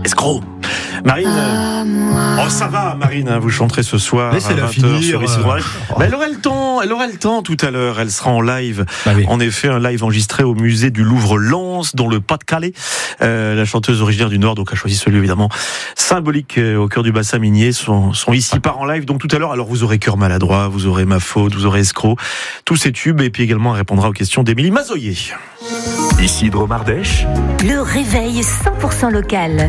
Escroc. Marine, oh ça va Marine, vous chanterez ce soir mais c'est à 20h sur ici. Elle aura le temps tout à l'heure, elle sera en live. Oui. En effet, un live enregistré au musée du Louvre-Lens, dans le Pas-de-Calais. La chanteuse originaire du Nord, donc a choisi celui évidemment symbolique au cœur du bassin minier, sont ici par en live, donc tout à l'heure. Alors vous aurez Cœur maladroit, vous aurez Ma faute, vous aurez Escroc, tous ces tubes, et puis également elle répondra aux questions d'Émilie Mazoyer. Ici Dromardèche. Le réveil 100% local.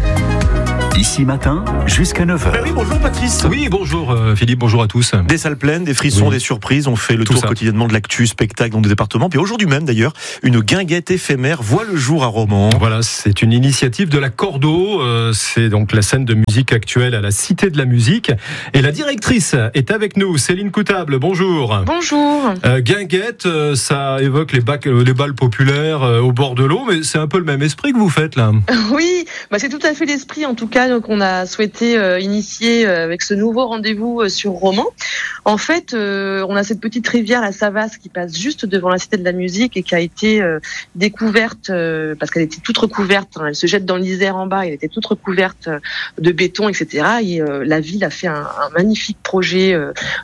Ici matin, jusqu'à 9h. Ben oui, bonjour Patrice. Oui, bonjour Philippe, bonjour à tous. Des salles pleines, des frissons, des surprises. On fait le tour quotidiennement de l'actu, spectacle dans des départements. Puis aujourd'hui même d'ailleurs, une guinguette éphémère voit le jour à Romans. Voilà, c'est une initiative de la Cordo. C'est donc la scène de musique actuelle à la Cité de la Musique. Et la directrice est avec nous, Céline Coutable. Bonjour. Bonjour. Guinguette, ça évoque les balles populaires au bord de l'eau, mais c'est un peu le même esprit que vous faites là. Oui, c'est tout à fait l'esprit en tout cas qu'on a souhaité initier avec ce nouveau rendez-vous sur Romans. En fait, on a cette petite rivière, la Savasse, qui passe juste devant la Cité de la Musique et qui a été découverte parce qu'elle était toute recouverte. Elle se jette dans l'Isère en bas, elle était toute recouverte de béton, etc. Et la ville a fait un magnifique projet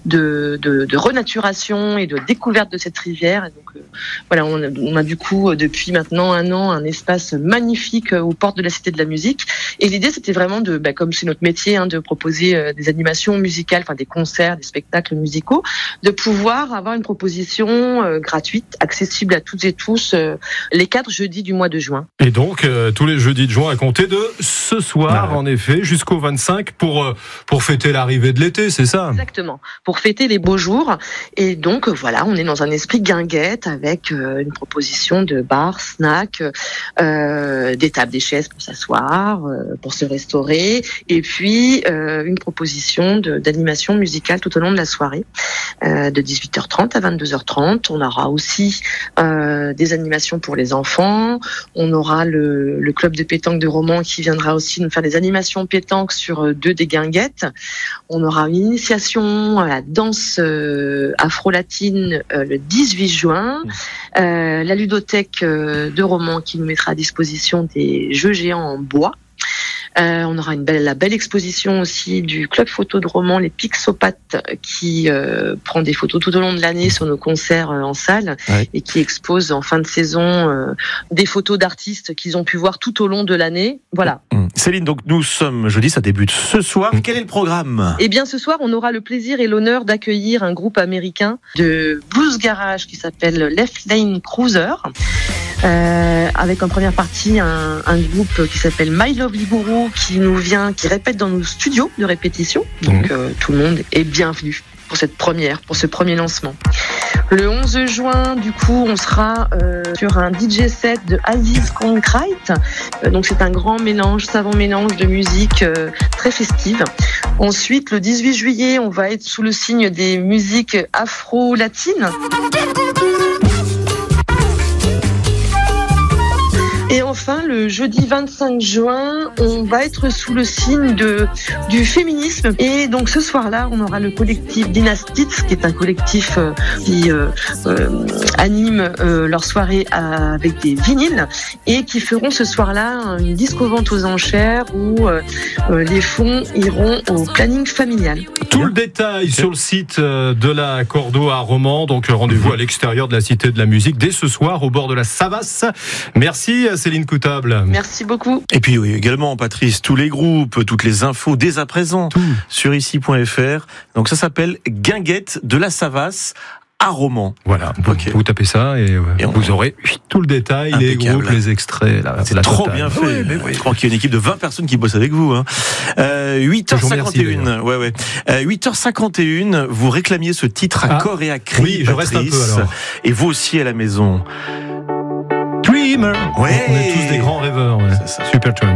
de renaturation et de découverte de cette rivière. Et donc, voilà, on a du coup depuis maintenant 1 an un espace magnifique aux portes de la Cité de la Musique. Et l'idée, c'était vraiment comme c'est notre métier, de proposer des animations musicales, des concerts, des spectacles musicaux, de pouvoir avoir une proposition gratuite, accessible à toutes et tous, les 4 jeudis du mois de juin. Et donc, tous les jeudis de juin à compter de ce soir, en effet, jusqu'au 25 pour fêter l'arrivée de l'été, c'est ça ? Exactement, pour fêter les beaux jours. Et donc, voilà, on est dans un esprit guinguette avec une proposition de bars, snacks, des tables, des chaises pour s'asseoir, pour se restaurer, et puis une proposition d'animation musicale tout au long de la soirée, de 18h30 à 22h30. On aura aussi des animations pour les enfants. On aura le club de pétanque de Romans qui viendra aussi nous faire des animations pétanque sur 2 des guinguettes. On aura une initiation à la danse afro-latine le 18 juin. La ludothèque de Romans qui nous mettra à disposition des jeux géants en bois. On aura la belle exposition aussi du club photo de Romans, les Pixopathes, qui prend des photos tout au long de l'année sur nos concerts en salle, et qui expose en fin de saison des photos d'artistes qu'ils ont pu voir tout au long de l'année. Voilà. Céline, donc nous sommes jeudi, ça débute ce soir. Quel est le programme ? Eh bien, ce soir, on aura le plaisir et l'honneur d'accueillir un groupe américain de blues garage qui s'appelle Left Lane Cruiser. Avec en première partie un groupe qui s'appelle My Lovely Guru qui répète dans nos studios de répétition. Donc tout le monde est bienvenu pour ce premier lancement. Le 11 juin, du coup, on sera sur un DJ set de Aziz Concrete. Donc c'est un grand savant mélange de musique très festive. Ensuite, le 18 juillet, on va être sous le signe des musiques afro-latines. Et enfin, le jeudi 25 juin, on va être sous le signe du féminisme. Et donc ce soir-là, on aura le collectif Dynastits, qui est un collectif qui anime leur soirée avec des vinyles, et qui feront ce soir-là une disco-vente aux enchères où les fonds iront au planning familial. Tout le détail sur le site de la Cordo à Romans. Donc rendez-vous à l'extérieur de la Cité de la Musique dès ce soir au bord de la Savasse. Merci Céline Coutable. Merci beaucoup. Et puis également Patrice, tous les groupes, toutes les infos dès à présent sur ici.fr. Donc ça s'appelle Guinguette de la Savasse à Romans. Voilà, vous tapez ça et vous aurez tout le détail, les groupes, les extraits. Là, c'est trop bien fait. Je crois qu'il y a une équipe de 20 personnes qui bossent avec vous. 8h51. 8h51, vous réclamiez ce titre à corps et à cri. Oui, je reste un peu alors. Et vous aussi à la maison. Dreamer. On est tous des grands rêveurs. Super Trump.